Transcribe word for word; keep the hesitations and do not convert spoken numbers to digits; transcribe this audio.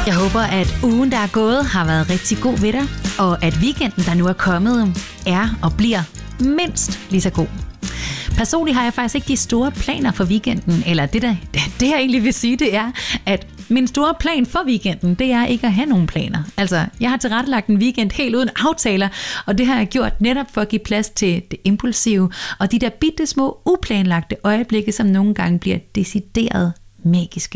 Jeg håber, at ugen, der er gået, har været rigtig god ved dig, og at weekenden, der nu er kommet, er og bliver mindst lige så god. Personligt har jeg faktisk ikke de store planer for weekenden, eller det, der, det jeg egentlig vil sige, det er, at min store plan for weekenden, det er ikke at have nogen planer. Altså, jeg har tilrettelagt en weekend helt uden aftaler, og det har jeg gjort netop for at give plads til det impulsive, og de der bitte små uplanlagte øjeblikke, som nogle gange bliver decideret magiske.